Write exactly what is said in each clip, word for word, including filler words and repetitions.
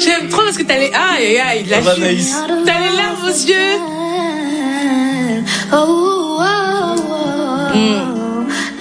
J'aime trop parce que t'as les... Aïe, aïe, aïe, la va, Naïs. T'as les larmes aux yeux. Mm.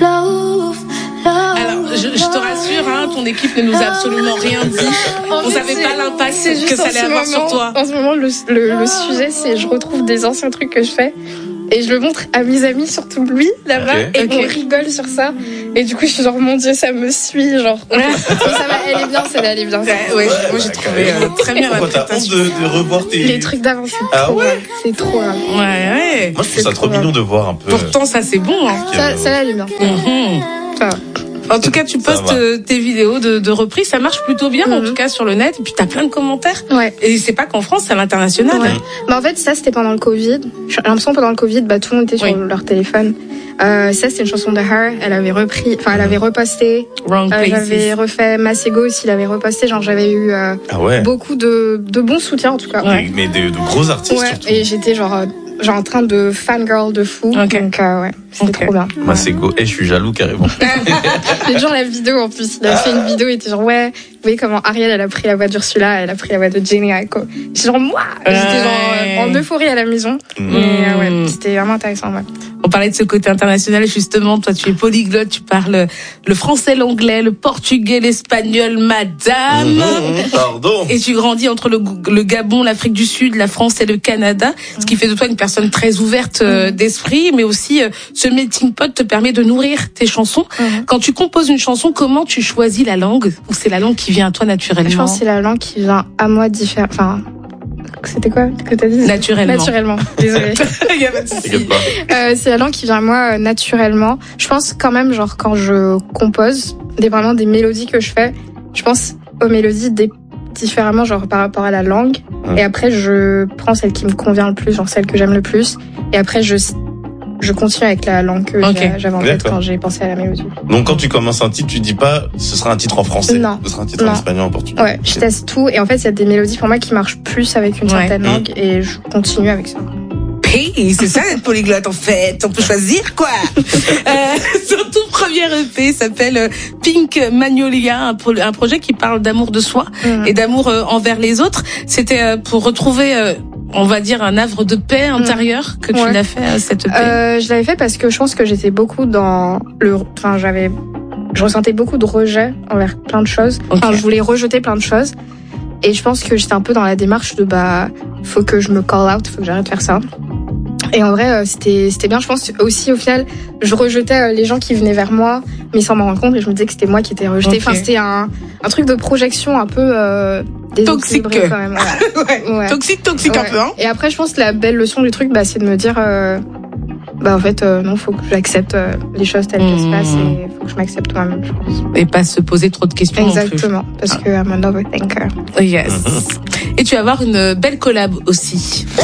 Alors, je, je te rassure, hein, ton équipe ne nous a absolument rien dit. On savait pas l'impact que ça allait avoir moment, sur toi. En ce moment, le, le, le sujet, c'est je retrouve des anciens trucs que je fais. Et je le montre à mes amis, surtout lui, là-bas, Okay. et Okay. on rigole sur ça. Et du coup, je suis genre, mon Dieu, ça me suit, genre. Mais ça va, elle est bien, celle-là, elle est bien. Ouais, ouais, moi j'ai trouvé euh, très bien Pourquoi t'as honte l'interprétation. de, de revoir tes... Les trucs d'avant, c'est Ah trop ouais grave. C'est trop grave. Ouais, ouais. Moi, je trouve C'est ça trop trop mignon de voir un peu... Pourtant, ça c'est bon, hein. Ça, celle-là, elle est bien. Mhm. Ça va. En tout cas, tu Ça postes va. euh, tes vidéos de, de reprise, ça marche plutôt bien, en Mhm. tout cas sur le net. Et puis t'as plein de commentaires. Ouais. Et c'est pas qu'en France, c'est à l'international. Ouais. Bah en fait, ça, c'était pendant le Covid. J'ai l'impression pendant le Covid, bah, tout le monde était sur Oui. leur téléphone. Euh, ça, c'était une chanson de Her. Elle avait repris, enfin, elle avait reposté. Wrong Euh, places. j'avais refait Masego aussi, il avait reposté. Genre, j'avais eu euh, Ah ouais, beaucoup de, de bons soutiens, en tout cas. Ouais. mais de, de gros artistes Ouais, surtout. et j'étais genre, euh, genre en train de fangirl de fou. Ok. Donc, euh, ouais, c'était Ok. trop bien. Moi, c'est go. Eh, je suis jaloux carrément. J'ai genre la vidéo en plus. Il a fait une vidéo, il était genre, ouais, vous voyez comment Ariel, elle a pris la voix d'Ursula, elle a pris la voix de Jenny Aiko. J'étais genre, moi! J'étais genre euh, en euphorie à la maison. Mm. Mais euh, ouais, Mm. c'était vraiment intéressant, ouais. On parlait de ce côté international, justement. Toi, tu es polyglotte, tu parles le français, l'anglais, le portugais, l'espagnol, madame. Mhm, Pardon. Et tu grandis entre le, le Gabon, l'Afrique du Sud, la France et le Canada, ce qui fait de toi une personne très ouverte euh, d'esprit, mais aussi euh, ce melting pot te permet de nourrir tes chansons. Mhm. Quand tu composes une chanson, comment tu choisis la langue? Ou c'est la langue qui vient à toi naturellement? Je pense que c'est la langue qui vient à moi différente. Enfin, c'était quoi que t'as dit? Naturellement. Naturellement. Désolée. Il y a pas de souci. T'inquiète pas. Euh, c'est la langue qui vient à moi euh, naturellement. Je pense quand même, genre, quand je compose, dépendamment des mélodies que je fais, je pense aux mélodies des différemment, genre, par rapport à la langue. Mmh. Et après, je prends celle qui me convient le plus, genre, celle que j'aime le plus. Et après, je, je continue avec la langue que Ok. j'ai- j'avais en tête D'accord. quand j'ai pensé à la mélodie. Donc, quand tu commences un titre, tu dis pas ce sera un titre en français. Non. Ce sera un titre en Non. espagnol, en portugais. Ouais, je teste tout. Et en fait, il y a des mélodies pour moi qui marchent plus avec une Ouais. certaine Mmh. langue. Et je continue avec ça. Hey, c'est ça d'être polyglotte en fait, on peut choisir quoi. euh, son tout premier E P s'appelle euh, Pink Magnolia, un, pro- un projet qui parle d'amour de soi Mhm. et d'amour euh, envers les autres. C'était euh, pour retrouver, euh, on va dire, un havre de paix intérieure que tu Ouais. l'as fait euh, cette E P. Euh, je l'avais fait parce que je pense que j'étais beaucoup dans le, enfin j'avais, je ressentais beaucoup de rejet envers plein de choses. Ok. Enfin, je voulais rejeter plein de choses. Et je pense que j'étais un peu dans la démarche de bah, faut que je me call out, faut que j'arrête de faire ça. Et en vrai, euh, c'était c'était bien. Je pense aussi au final, je rejetais euh, les gens qui venaient vers moi, mais sans m'en rendre compte. Et je me disais que c'était moi qui étais rejetée. Ok. Enfin, c'était un un truc de projection un peu euh, déséquilibré Toxique. quand même. Ouais. ouais. Ouais. Toxique, toxique un Ouais. peu, hein. Et après, je pense que la belle leçon du truc, bah, c'est de me dire, euh, bah en fait, euh, non, faut que j'accepte euh, les choses telles qu'elles se Mmh. passent et faut que je m'accepte moi-même, je pense. Et pas se poser trop de questions non Exactement, parce que I'm an overthinker. plus. Yes. Et tu vas avoir une belle collab aussi.